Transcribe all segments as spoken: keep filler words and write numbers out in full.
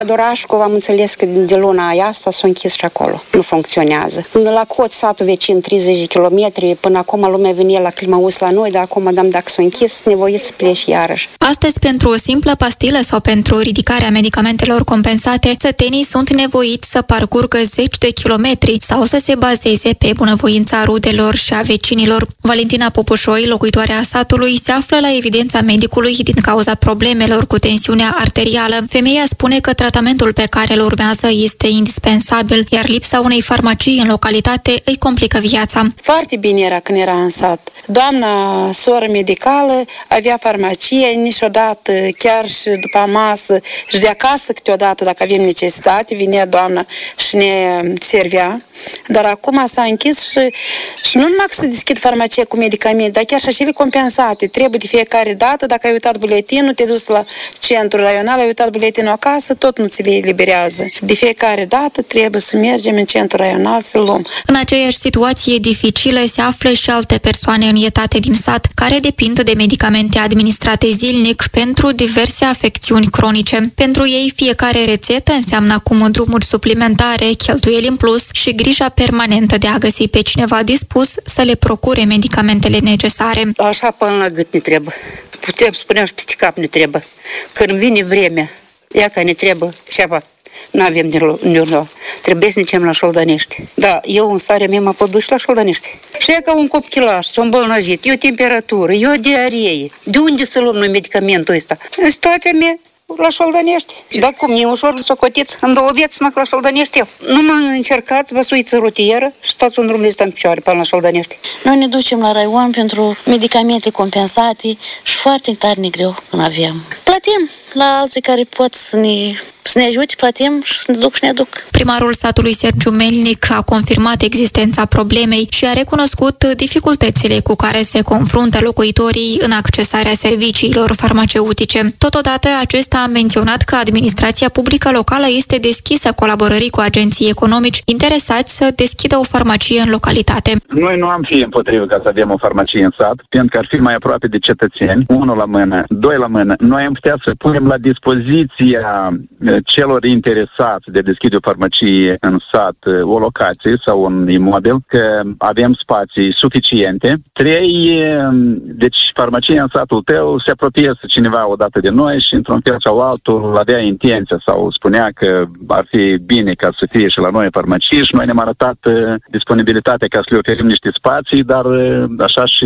Dorașcov, am înțeles că de luna aia asta s-a închis și acolo. Nu funcționează. La Cot, satul vecin, treizeci de kilometri, până acum lumea venia la Climaus la noi, dar acum, dăm dacă s-a închis, nevoie să pleci iarăși. Astăzi, pentru o simplă pastilă sau pentru ridicarea medicamentelor compensate, sătenii sunt nevoiți să parcurgă zeci de kilometri sau să se bazeze pe bunăvoința rudelor și a vecinilor. Valentina Popușoi, locuitoarea satului, se află la evidența medicului din cauza problemelor cu tensiunea arterială. Femeia spune că tratamentul pe care îl urmează este indispensabil, iar lipsa unei farmacii în localitate îi complică viața. Foarte bine era când era în sat. Doamna soră medicală avea farmacie, niciodată, chiar și după masă și de acasă câteodată, dacă avem necesitate, vinea doamna și ne servea. Dar acum s-a închis și, și nu numai că se deschid farmacie cu medicamente, dar chiar și acele compensate. Trebuie de fiecare dată, dacă ai uitat buletinul, te duci la centrul raional, ai uitat buletinul acasă, tot nu ți le eliberează. De fiecare dată trebuie să mergem în centrul raional să luăm. În aceeași situație dificilă se află și alte persoane înietate din sat, care depind de medicamente administrate zilnic pentru diverse afecțiuni cronice. Pentru ei, fiecare rețetă înseamnă acum drumuri suplimentare, cheltuieli în plus și grija permanentă de a găsi pe cineva dispus să le procure medicamentele necesare. Așa până la gât ne trebuie. Putem spune și peste cap ne trebuie. Când vine vremea, ea că ne trebuie și apa. Nu avem din nou. Trebuie să ne ducem la Șoldănești. Da, eu în starea mea m-a putut la Șoldănești. Și e ca un copchilaș, s-a îmbolnăvit, e o temperatură, e o diaree. De unde să luăm noi medicamentul ăsta? În situația mea, la Șoldănești. Dar cum, e ușor să cotiți în două vieți, mă, la Șoldănești eu. Nu mă încercați, vă suiți în rutieră și stați un drum de ăsta în picioare până la Șoldănești. Noi ne ducem la raion pentru medicamente compensate și foarte tare ne greu când avem. Plătim la alții care pot să ne, să ne ajute, plătim și să ne duc și ne duc. Primarul satului Sergiu Melnic a confirmat existența problemei și a recunoscut dificultățile cu care se confruntă locuitorii în accesarea serviciilor farmaceutice. Totodată, acesta a menționat că administrația publică locală este deschisă colaborării cu agenții economici interesați să deschidă o farmacie în localitate. Noi nu am fi împotrivă ca să avem o farmacie în sat, pentru că ar fi mai aproape de cetățeni, unul la mână, doi la mână. Noi am putea să punem la dispoziția celor interesați de deschide o farmacie în sat o locație sau un imobil, că avem spații suficiente. Trei, deci farmacia în satul tău se apropie să cineva odată de noi și într-un fel sau altul avea intenția sau spunea că ar fi bine ca să fie și la noi farmacie și noi ne-am arătat disponibilitatea ca să le oferim niște spații, dar așa și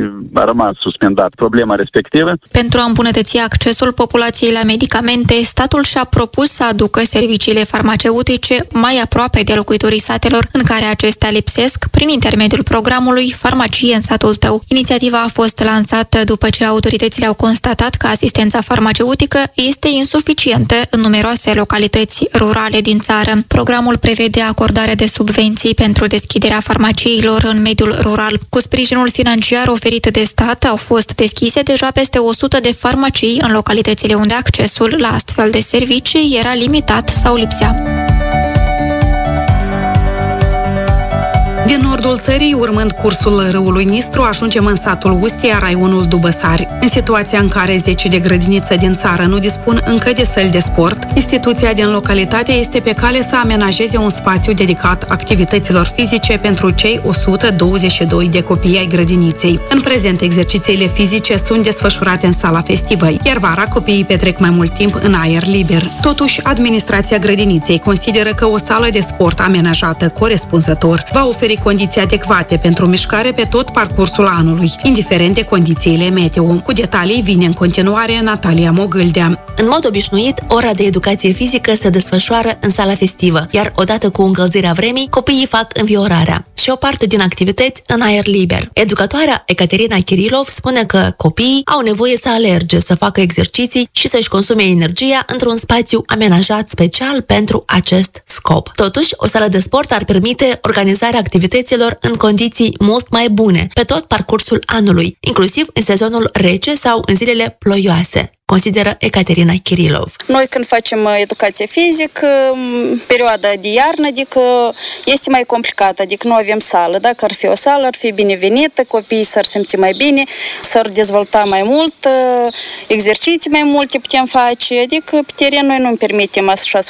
a rămas suspendat problema respectivă. Pentru a îmbunătăți accesul populației la medicamente, statul și-a propus să aducă serviciile farmaceutice mai aproape de locuitorii satelor în care acestea lipsesc prin intermediul programului Farmacie în satul tău. Inițiativa a fost lansată după ce autoritățile au constatat că asistența farmaceutică este insuficientă în numeroase localități rurale din țară. Programul prevede acordarea de subvenții pentru deschiderea farmaciilor în mediul rural. Cu sprijinul financiar oferit de stat au fost deschise deja peste o sută de farmacii în localitățile unde accesul la astfel de servicii era limitat sau lipsea. Din nordul țării, urmând cursul râului Nistru, ajungem în satul Ustia, raionul Dubăsari. În situația în care zeci de grădinițe din țară nu dispun încă de săli de sport, instituția din localitate este pe cale să amenajeze un spațiu dedicat activităților fizice pentru cei o sută douăzeci și doi de copii ai grădiniței. În prezent, exercițiile fizice sunt desfășurate în sala festivă, iar vara copiii petrec mai mult timp în aer liber. Totuși, administrația grădiniței consideră că o sală de sport amenajată corespunzător va oferi condiții adecvate pentru mișcare pe tot parcursul anului, indiferent de condițiile meteo. Cu detalii vine în continuare Natalia Mogâldea. În mod obișnuit, ora de educație fizică se desfășoară în sala festivă, iar odată cu încălzirea vremii, copiii fac înviorarea și o parte din activități în aer liber. Educatoarea Ecaterina Kirilov spune că copiii au nevoie să alerge, să facă exerciții și să-și consume energia într-un spațiu amenajat special pentru acest scop. Totuși, o sală de sport ar permite organizarea activităților în condiții mult mai bune pe tot parcursul anului, inclusiv în sezonul rece sau în zilele ploioase, consideră Ecaterina Kirilov. Noi când facem educație fizică, perioada de iarnă, adică este mai complicată, adică nu avem avem sală. Dacă ar fi o sală, ar fi binevenită, copiii s-ar simți mai bine, s-ar dezvolta mai mult, exerciții mai multe putem face, adică pe teren noi nu permitem așa să